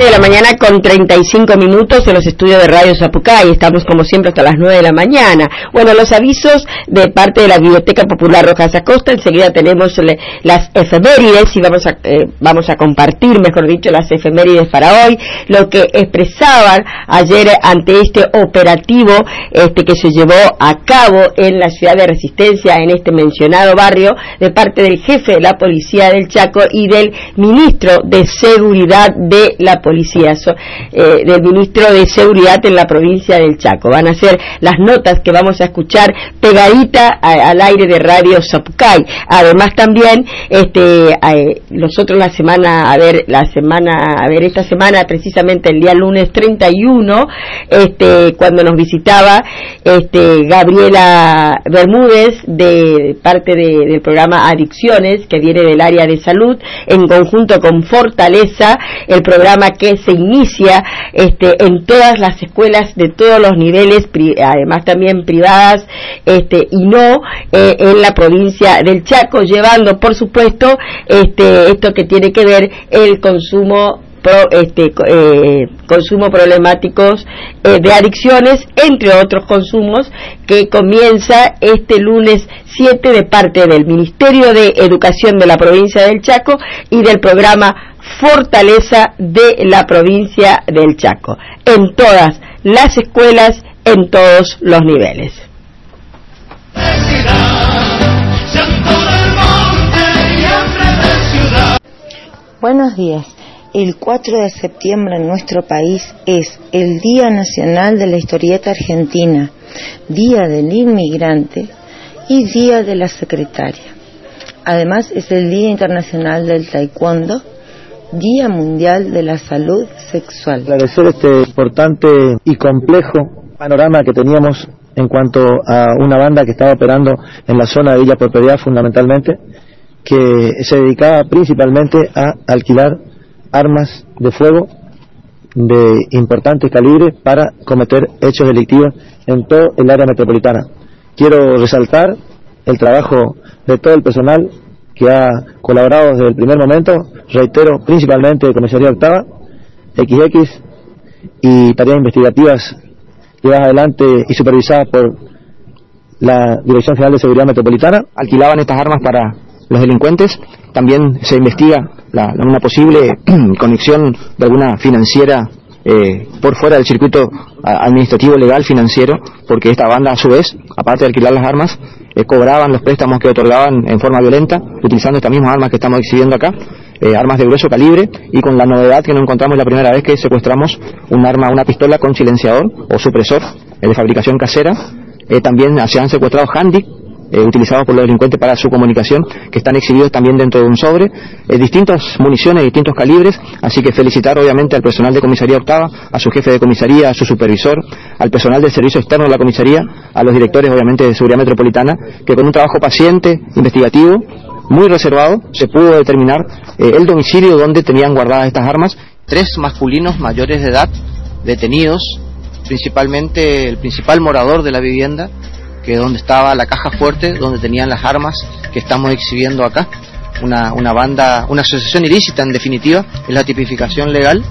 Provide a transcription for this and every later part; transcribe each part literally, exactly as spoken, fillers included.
De la mañana con treinta y cinco minutos en los estudios de Radio Zapucay. Estamos como siempre hasta las nueve de la mañana. Bueno, los avisos de parte de la Biblioteca Popular Rojas Acosta. Enseguida tenemos le, las efemérides y vamos a eh, vamos a compartir, mejor dicho, las efemérides para hoy. Lo que expresaban ayer ante este operativo este que se llevó a cabo en la ciudad de Resistencia, en este mencionado barrio, de parte del jefe de la Policía del Chaco y del ministro de Seguridad de la Policía. Policía, so, eh, del ministro de Seguridad en la provincia del Chaco. Van a ser las notas que vamos a escuchar pegadita a, al aire de Radio Zapucay. Además también, este, eh, nosotros la semana, a ver, la semana, a ver, esta semana precisamente el día lunes treinta y uno, este, cuando nos visitaba, este, Gabriela Bermúdez de parte de, del programa Adicciones, que viene del área de salud, en conjunto con Fortaleza, el programa que se inicia este, en todas las escuelas de todos los niveles, pri, además también privadas este, y no eh, en la provincia del Chaco, llevando por supuesto este, esto que tiene que ver el consumo Pro, este, eh, consumo problemáticos eh, de adicciones, entre otros consumos, que comienza este lunes siete de parte del Ministerio de Educación de la provincia del Chaco y del programa Fortaleza de la provincia del Chaco, en todas las escuelas, en todos los niveles. Buenos días. El cuatro de septiembre en nuestro país es el Día Nacional de la Historieta Argentina, Día del Inmigrante y Día de la Secretaria. Además es el Día Internacional del Taekwondo, Día Mundial de la Salud Sexual. Agradecer este importante y complejo panorama que teníamos en cuanto a una banda que estaba operando en la zona de Villa Porpería fundamentalmente, que se dedicaba principalmente a alquilar armas de fuego de importante calibre para cometer hechos delictivos en todo el área metropolitana. Quiero resaltar el trabajo de todo el personal que ha colaborado desde el primer momento, reitero, principalmente de Comisaría Octava, equis equis y tareas investigativas llevadas adelante y supervisadas por la Dirección General de Seguridad Metropolitana. Alquilaban estas armas para los delincuentes. También se investiga la, una posible conexión de alguna financiera eh, por fuera del circuito administrativo legal financiero, porque esta banda a su vez, aparte de alquilar las armas, eh, cobraban los préstamos que otorgaban en forma violenta, utilizando estas mismas armas que estamos exhibiendo acá, eh, armas de grueso calibre, y con la novedad que nos encontramos la primera vez que secuestramos un arma, una pistola con silenciador o supresor eh, de fabricación casera. Eh, también se han secuestrado handy, Eh, utilizados por los delincuentes para su comunicación, que están exhibidos también dentro de un sobre, eh, distintas municiones, distintos calibres. Así que felicitar obviamente al personal de Comisaría Octava, a su jefe de comisaría, a su supervisor, al personal del servicio externo de la comisaría, a los directores obviamente de Seguridad Metropolitana, que con un trabajo paciente, investigativo, muy reservado, se pudo determinar eh, el domicilio donde tenían guardadas estas armas. Tres masculinos mayores de edad detenidos, principalmente el principal morador de la vivienda, que es donde estaba la caja fuerte, donde tenían las armas que estamos exhibiendo acá. Una, una banda, una asociación ilícita en definitiva, es la tipificación legal,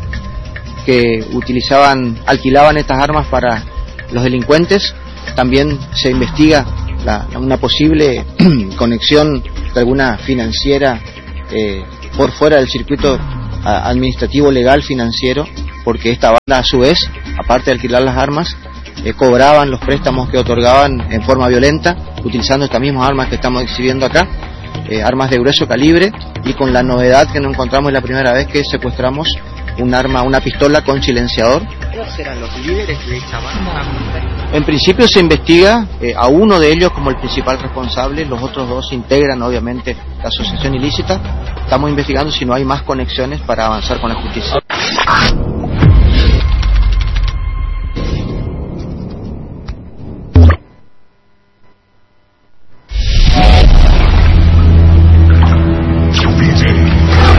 que utilizaban, alquilaban estas armas para los delincuentes. También se investiga la, una posible conexión de alguna financiera eh, por fuera del circuito administrativo legal financiero, porque esta banda a su vez, aparte de alquilar las armas, Eh, cobraban los préstamos que otorgaban en forma violenta, utilizando estas mismas armas que estamos exhibiendo acá, eh, armas de grueso calibre, y con la novedad que nos encontramos la primera vez que secuestramos un arma, una pistola con silenciador. ¿Cuáles eran los líderes de esta banda? En principio se investiga eh, a uno de ellos como el principal responsable, los otros dos integran obviamente la asociación ilícita. Estamos investigando si no hay más conexiones para avanzar con la justicia.